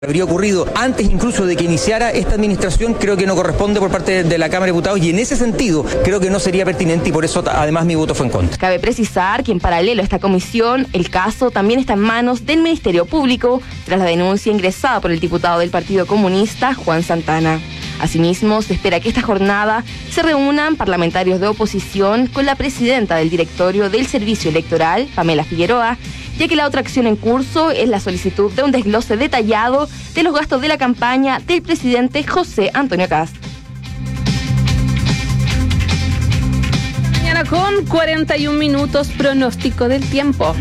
Habría ocurrido antes incluso de que iniciara esta administración, creo que no corresponde por parte de la Cámara de Diputados y en ese sentido creo que no sería pertinente y por eso además mi voto fue en contra. Cabe precisar que en paralelo a esta comisión, el caso también está en manos del Ministerio Público tras la denuncia ingresada por el diputado del Partido Comunista, Juan Santana. Asimismo, se espera que esta jornada se reúnan parlamentarios de oposición con la presidenta del directorio del Servicio Electoral, Pamela Figueroa, ya que la otra acción en curso es la solicitud de un desglose detallado de los gastos de la campaña del presidente José Antonio Kast. Mañana con 41 minutos, pronóstico del tiempo.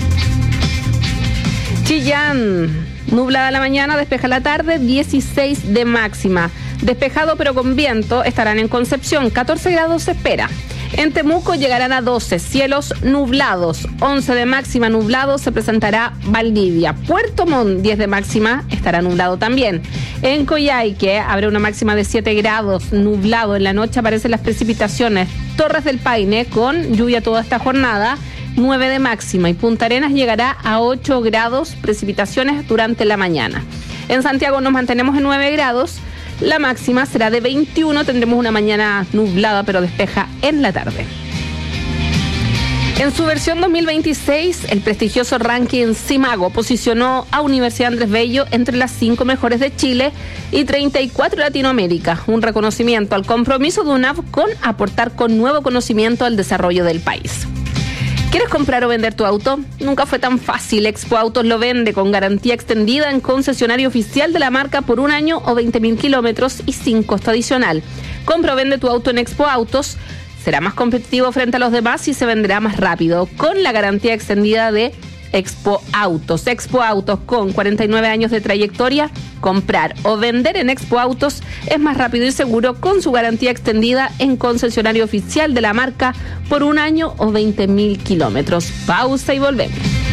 Chillán, nublada la mañana, despeja la tarde, 16 de máxima. Despejado pero con viento estarán en Concepción, 14 grados se espera. En Temuco llegarán a 12, cielos nublados, 11 de máxima nublado se presentará Valdivia. Puerto Montt, 10 de máxima, estará nublado también. En Coyhaique habrá una máxima de 7 grados, nublado. En la noche aparecen las precipitaciones. Torres del Paine con lluvia toda esta jornada, 9 de máxima. Y Punta Arenas llegará a 8 grados, precipitaciones durante la mañana. En Santiago nos mantenemos en 9 grados. La máxima será de 21, tendremos una mañana nublada pero despeja en la tarde. En su versión 2026, el prestigioso ranking CIMAGO posicionó a Universidad Andrés Bello entre las 5 mejores de Chile y 34 de Latinoamérica, un reconocimiento al compromiso de UNAV con aportar con nuevo conocimiento al desarrollo del país. ¿Quieres comprar o vender tu auto? Nunca fue tan fácil. Expo Autos lo vende con garantía extendida en concesionario oficial de la marca por 1 año o 20.000 kilómetros y sin costo adicional. Compra o vende tu auto en Expo Autos. Será más competitivo frente a los demás y se venderá más rápido con la garantía extendida de Expo Autos. Expo Autos, con 49 años de trayectoria. Comprar o vender en Expo Autos es más rápido y seguro con su garantía extendida en concesionario oficial de la marca por 1 año o 20.000 kilómetros. Pausa y volvemos.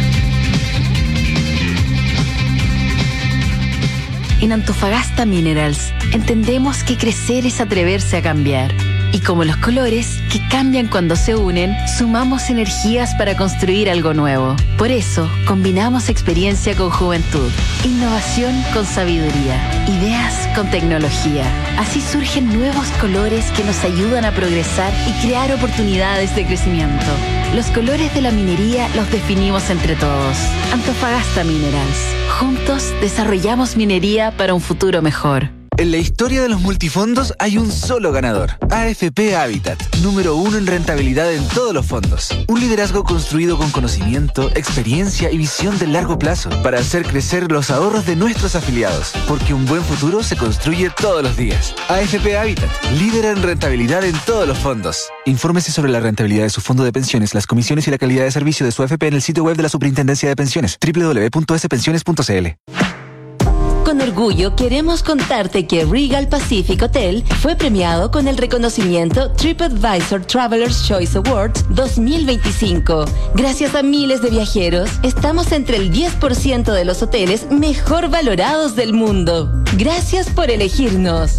En Antofagasta Minerals entendemos que crecer es atreverse a cambiar. Y como los colores, que cambian cuando se unen, sumamos energías para construir algo nuevo. Por eso, combinamos experiencia con juventud, innovación con sabiduría, ideas con tecnología. Así surgen nuevos colores que nos ayudan a progresar y crear oportunidades de crecimiento. Los colores de la minería los definimos entre todos. Antofagasta Minerals. Juntos desarrollamos minería para un futuro mejor. En la historia de los multifondos hay un solo ganador. AFP Habitat, número 1 en rentabilidad en todos los fondos. Un liderazgo construido con conocimiento, experiencia y visión de largo plazo para hacer crecer los ahorros de nuestros afiliados. Porque un buen futuro se construye todos los días. AFP Habitat, líder en rentabilidad en todos los fondos. Infórmese sobre la rentabilidad de su fondo de pensiones, las comisiones y la calidad de servicio de su AFP en el sitio web de la Superintendencia de Pensiones, www.spensiones.cl. Con orgullo queremos contarte que Regal Pacific Hotel fue premiado con el reconocimiento TripAdvisor Traveler's Choice Awards 2025. Gracias a miles de viajeros, estamos entre el 10% de los hoteles mejor valorados del mundo. Gracias por elegirnos.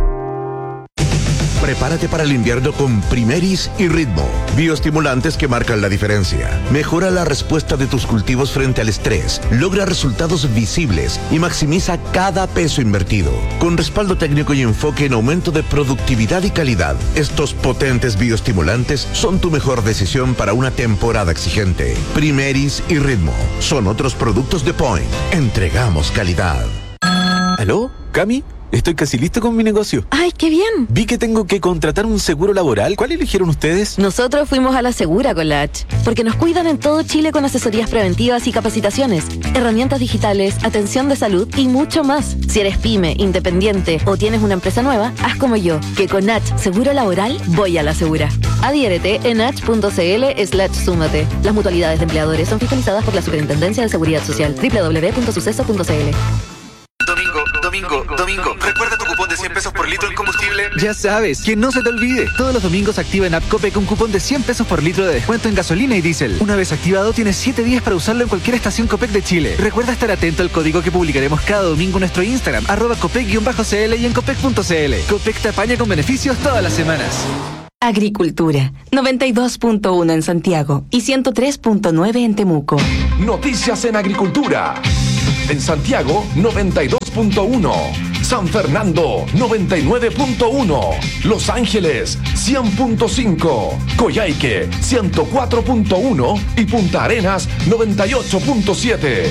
Prepárate para el invierno con Primeris y Ritmo, bioestimulantes que marcan la diferencia. Mejora la respuesta de tus cultivos frente al estrés, logra resultados visibles y maximiza cada peso invertido. Con respaldo técnico y enfoque en aumento de productividad y calidad, estos potentes bioestimulantes son tu mejor decisión para una temporada exigente. Primeris y Ritmo son otros productos de Point. Entregamos calidad. ¿Aló? ¿Cami? Estoy casi listo con mi negocio. ¡Ay, qué bien! Vi que tengo que contratar un seguro laboral. ¿Cuál eligieron ustedes? Nosotros fuimos a la Segura con la H, porque nos cuidan en todo Chile con asesorías preventivas y capacitaciones, herramientas digitales, atención de salud y mucho más. Si eres pyme, independiente o tienes una empresa nueva, haz como yo, que con H Seguro Laboral voy a la Segura. Adhiérete en h.cl/súmate. Las mutualidades de empleadores son fiscalizadas por la Superintendencia de Seguridad Social. www.suceso.cl. Domingo, ¿recuerda tu cupón de 100 pesos por litro en combustible? Ya sabes, que no se te olvide. Todos los domingos activa en App Copec un cupón de 100 pesos por litro de descuento en gasolina y diésel. Una vez activado, tienes 7 días para usarlo en cualquier estación Copec de Chile. Recuerda estar atento al código que publicaremos cada domingo en nuestro Instagram, @Copec_CL y en Copec.cl. Copec te apaña con beneficios todas las semanas. Agricultura, 92.1 en Santiago y 103.9 en Temuco. Noticias en Agricultura. En Santiago, 92.1. San Fernando, 99.1. Los Ángeles, 100.5. Coyhaique, 104.1. Y Punta Arenas, 98.7.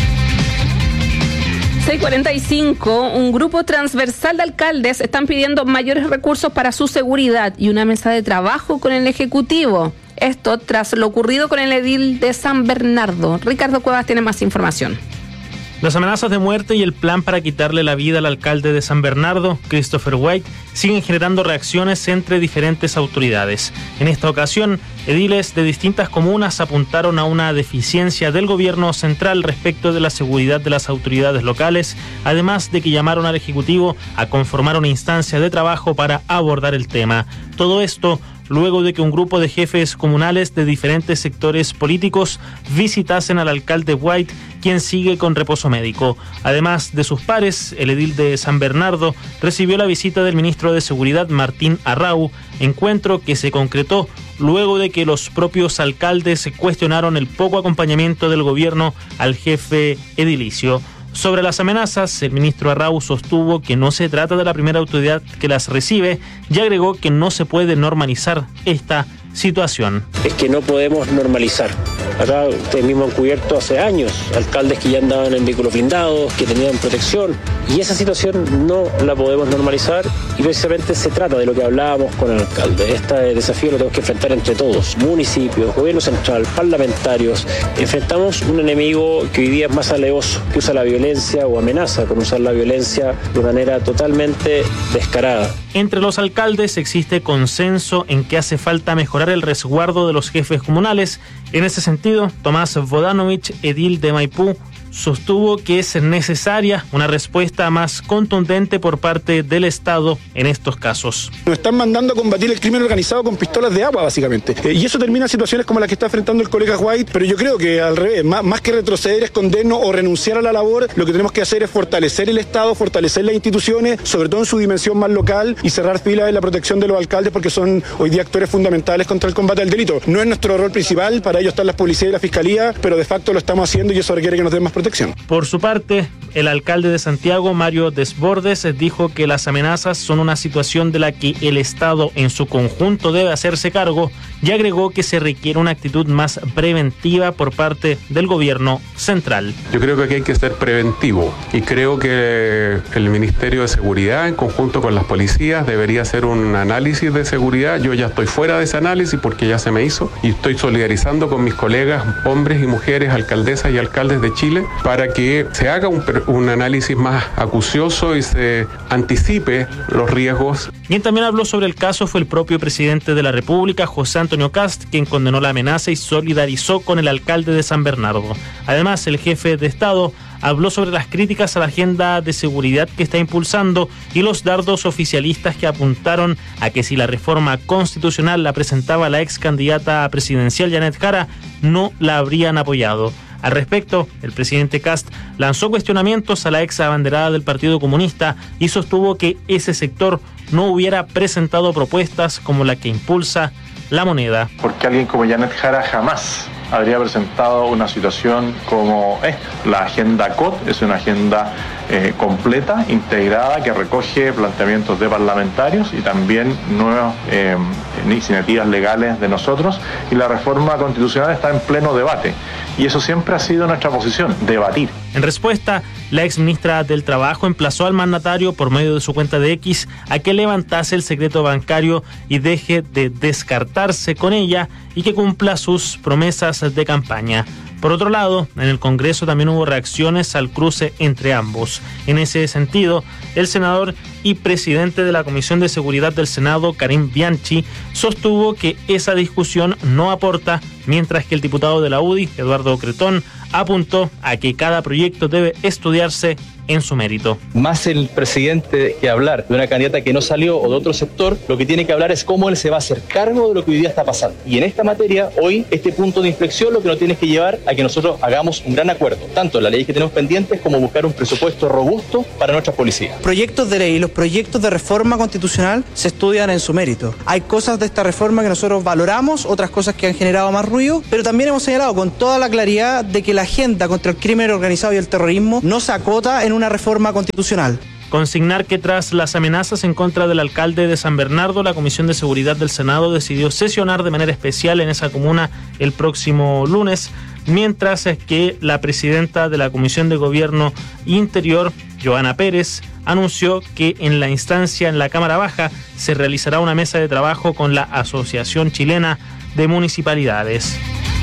6:45, un grupo transversal de alcaldes están pidiendo mayores recursos para su seguridad y una mesa de trabajo con el Ejecutivo. Esto tras lo ocurrido con el edil de San Bernardo. Ricardo Cuevas tiene más información. Las amenazas de muerte y el plan para quitarle la vida al alcalde de San Bernardo, Christopher White, siguen generando reacciones entre diferentes autoridades. En esta ocasión, ediles de distintas comunas apuntaron a una deficiencia del gobierno central respecto de la seguridad de las autoridades locales, además de que llamaron al Ejecutivo a conformar una instancia de trabajo para abordar el tema. Todo esto luego de que un grupo de jefes comunales de diferentes sectores políticos visitasen al alcalde White, quien sigue con reposo médico. Además de sus pares, el edil de San Bernardo recibió la visita del ministro de Seguridad Martín Arrau, encuentro que se concretó luego de que los propios alcaldes cuestionaron el poco acompañamiento del gobierno al jefe edilicio. Sobre las amenazas, el ministro Arrau sostuvo que no se trata de la primera autoridad que las recibe y agregó que no se puede normalizar esta situación. Es que no podemos normalizar. Acá ustedes mismos han cubierto hace años alcaldes que ya andaban en vehículos blindados, que tenían protección, y esa situación no la podemos normalizar, y precisamente se trata de lo que hablábamos con el alcalde. Este desafío lo tenemos que enfrentar entre todos, municipios, gobierno central, parlamentarios. Enfrentamos un enemigo que hoy día es más alevoso, que usa la violencia o amenaza con usar la violencia de manera totalmente descarada. Entre los alcaldes existe consenso en que hace falta mejorar el resguardo de los jefes comunales. En ese sentido, Tomás Vodanovich, edil de Maipú, sostuvo que es necesaria una respuesta más contundente por parte del Estado en estos casos. Nos están mandando a combatir el crimen organizado con pistolas de agua, básicamente. Y eso termina en situaciones como la que está enfrentando el colega White, pero yo creo que al revés, más que retroceder, escondernos o renunciar a la labor, lo que tenemos que hacer es fortalecer el Estado, fortalecer las instituciones, sobre todo en su dimensión más local, y cerrar filas en la protección de los alcaldes, porque son hoy día actores fundamentales contra el combate al delito. No es nuestro rol principal, para ello están las policías y la fiscalía, pero de facto lo estamos haciendo y eso requiere que nos den más protección. Por su parte, el alcalde de Santiago, Mario Desbordes, dijo que las amenazas son una situación de la que el Estado en su conjunto debe hacerse cargo y agregó que se requiere una actitud más preventiva por parte del gobierno central. Yo creo que aquí hay que ser preventivo y creo que el Ministerio de Seguridad en conjunto con las policías debería hacer un análisis de seguridad. Yo ya estoy fuera de ese análisis porque ya se me hizo y estoy solidarizando con mis colegas, hombres y mujeres, alcaldesas y alcaldes de Chile, para que se haga un análisis más acucioso y se anticipe los riesgos. Quien también habló sobre el caso fue el propio presidente de la República, José Antonio Kast, quien condenó la amenaza y solidarizó con el alcalde de San Bernardo. Además, el jefe de Estado habló sobre las críticas a la agenda de seguridad que está impulsando y los dardos oficialistas que apuntaron a que si la reforma constitucional la presentaba la ex candidata presidencial Janet Jara, no la habrían apoyado. Al respecto, el presidente Kast lanzó cuestionamientos a la ex abanderada del Partido Comunista y sostuvo que ese sector no hubiera presentado propuestas como la que impulsa La Moneda. Porque alguien como Janet Jara jamás habría presentado una situación como esta. La agenda COT es una agenda completa, integrada, que recoge planteamientos de parlamentarios y también nuevas iniciativas legales de nosotros, y la reforma constitucional está en pleno debate. Y eso siempre ha sido nuestra posición, debatir. En respuesta, la exministra del Trabajo emplazó al mandatario por medio de su cuenta de X a que levantase el secreto bancario y deje de descartarse con ella y que cumpla sus promesas de campaña. Por otro lado, en el Congreso también hubo reacciones al cruce entre ambos. En ese sentido, el senador y presidente de la Comisión de Seguridad del Senado, Karim Bianchi, sostuvo que esa discusión no aporta, mientras que el diputado de la UDI, Eduardo Cretón, apuntó a que cada proyecto debe estudiarse en su mérito. Más el presidente que hablar de una candidata que no salió o de otro sector, lo que tiene que hablar es cómo él se va a hacer cargo de lo que hoy día está pasando. Y en esta materia, hoy, este punto de inflexión lo que nos tiene que llevar a que nosotros hagamos un gran acuerdo, tanto en la ley que tenemos pendientes como buscar un presupuesto robusto para nuestras policías. Proyectos de ley y los proyectos de reforma constitucional se estudian en su mérito. Hay cosas de esta reforma que nosotros valoramos, otras cosas que han generado más ruido, pero también hemos señalado con toda la claridad de que la agenda contra el crimen organizado y el terrorismo no se acota en una reforma constitucional. Consignar que tras las amenazas en contra del alcalde de San Bernardo, la Comisión de Seguridad del Senado decidió sesionar de manera especial en esa comuna el próximo lunes, mientras que la presidenta de la Comisión de Gobierno Interior, Joana Pérez, anunció que en la instancia en la Cámara Baja se realizará una mesa de trabajo con la Asociación Chilena de Municipalidades.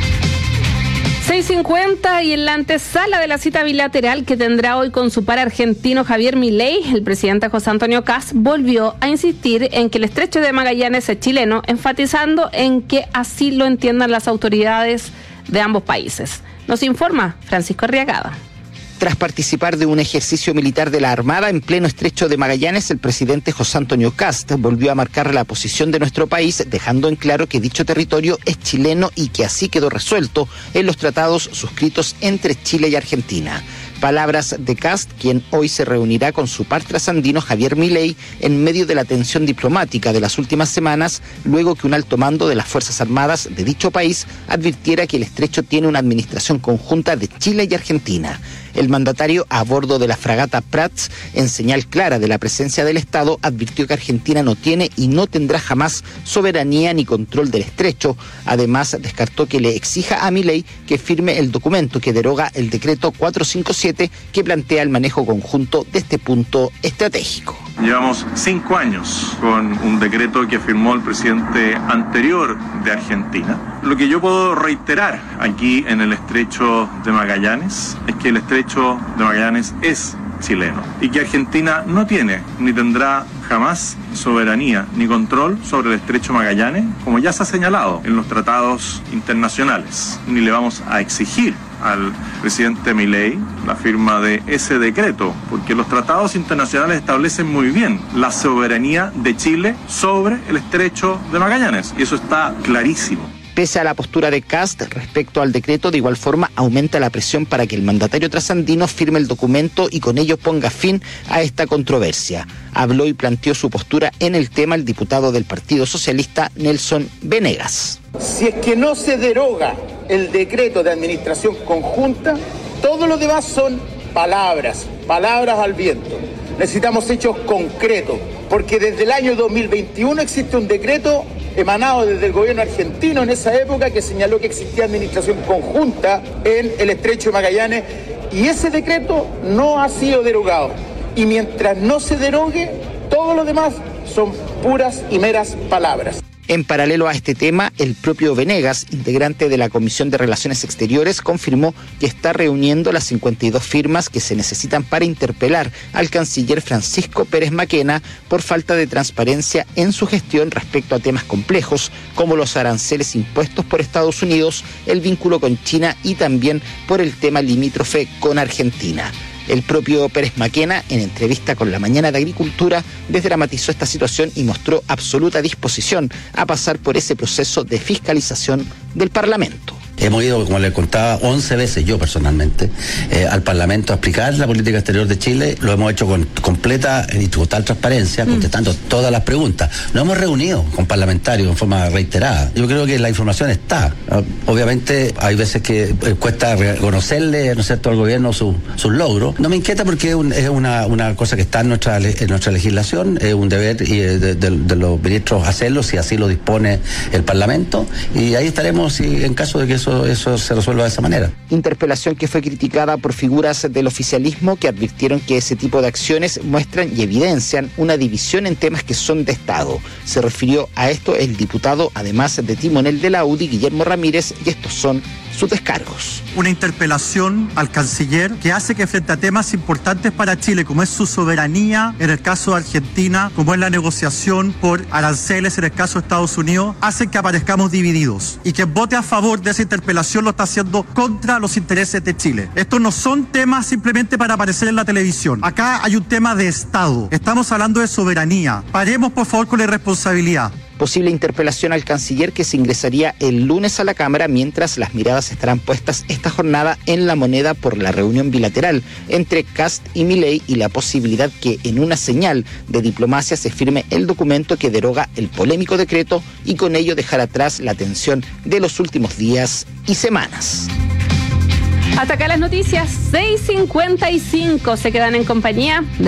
6:50 y en la antesala de la cita bilateral que tendrá hoy con su par argentino Javier Milei, el presidente José Antonio Kast volvió a insistir en que el estrecho de Magallanes es chileno, enfatizando en que así lo entiendan las autoridades de ambos países. Nos informa Francisco Arriagada. Tras participar de un ejercicio militar de la Armada en pleno estrecho de Magallanes, el presidente José Antonio Kast volvió a marcar la posición de nuestro país, dejando en claro que dicho territorio es chileno y que así quedó resuelto en los tratados suscritos entre Chile y Argentina. Palabras de Kast, quien hoy se reunirá con su par trasandino Javier Milei en medio de la tensión diplomática de las últimas semanas, luego que un alto mando de las Fuerzas Armadas de dicho país advirtiera que el estrecho tiene una administración conjunta de Chile y Argentina. El mandatario, a bordo de la fragata Prats, en señal clara de la presencia del Estado, advirtió que Argentina no tiene y no tendrá jamás soberanía ni control del estrecho. Además, descartó que le exija a Milei que firme el documento que deroga el decreto 457 que plantea el manejo conjunto de este punto estratégico. Llevamos 5 años con un decreto que firmó el presidente anterior de Argentina. Lo que yo puedo reiterar aquí en el estrecho de Magallanes es que el estrecho de Magallanes es chileno y que Argentina no tiene ni tendrá jamás soberanía ni control sobre el estrecho Magallanes, como ya se ha señalado en los tratados internacionales. Ni le vamos a exigir al presidente Milei la firma de ese decreto, porque los tratados internacionales establecen muy bien la soberanía de Chile sobre el estrecho de Magallanes, y eso está clarísimo. Pese a la postura de Kast respecto al decreto, de igual forma aumenta la presión para que el mandatario trasandino firme el documento y con ello ponga fin a esta controversia. Habló y planteó su postura en el tema el diputado del Partido Socialista, Nelson Venegas. Si es que no se deroga el decreto de administración conjunta, todo lo demás son palabras al viento. Necesitamos hechos concretos, porque desde el año 2021 existe un decreto emanado desde el gobierno argentino en esa época que señaló que existía administración conjunta en el estrecho de Magallanes, y ese decreto no ha sido derogado. Y mientras no se derogue, todo lo demás son puras y meras palabras. En paralelo a este tema, el propio Venegas, integrante de la Comisión de Relaciones Exteriores, confirmó que está reuniendo las 52 firmas que se necesitan para interpelar al canciller Francisco Pérez Maquena por falta de transparencia en su gestión respecto a temas complejos como los aranceles impuestos por Estados Unidos, el vínculo con China y también por el tema limítrofe con Argentina. El propio Pérez Maquena, en entrevista con La Mañana de Agricultura, desdramatizó esta situación y mostró absoluta disposición a pasar por ese proceso de fiscalización del Parlamento. Hemos ido, como les contaba, 11 veces yo personalmente al Parlamento a explicar la política exterior de Chile. Lo hemos hecho con completa y total transparencia, contestando todas las preguntas. Nos hemos reunido con parlamentarios en forma reiterada. Yo creo que la información está. Obviamente hay veces que cuesta reconocerle, ¿no es cierto?, al gobierno sus logros. No me inquieta porque es una cosa que está en nuestra legislación, es un deber de los ministros hacerlo si así lo dispone el Parlamento, y ahí estaremos en caso de que eso se resuelva de esa manera. Interpelación que fue criticada por figuras del oficialismo que advirtieron que ese tipo de acciones muestran y evidencian una división en temas que son de Estado. Se refirió a esto el diputado, además de timonel de la UDI, Guillermo Ramírez, y estos son sus descargos. Una interpelación al canciller que hace que frente a temas importantes para Chile, como es su soberanía en el caso de Argentina, como es la negociación por aranceles en el caso de Estados Unidos, hacen que aparezcamos divididos. Y quien vote a favor de esa interpelación lo está haciendo contra los intereses de Chile. Estos no son temas simplemente para aparecer en la televisión. Acá hay un tema de Estado. Estamos hablando de soberanía. Paremos por favor con la irresponsabilidad. Posible interpelación al canciller que se ingresaría el lunes a la Cámara, mientras las miradas estarán puestas esta jornada en la moneda por la reunión bilateral entre Kast y Milei y la posibilidad que en una señal de diplomacia se firme el documento que deroga el polémico decreto y con ello dejar atrás la tensión de los últimos días y semanas. Hasta acá las noticias, 6:55. Se quedan en compañía